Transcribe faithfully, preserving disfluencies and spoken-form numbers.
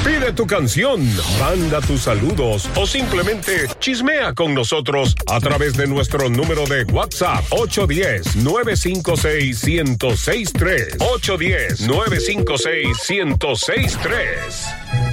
Pide tu canción, manda tus saludos o simplemente chismea con nosotros a través de nuestro número de WhatsApp ocho uno cero, nueve cinco seis, uno cero seis tres. ocho uno cero, nueve cinco seis, uno cero seis tres.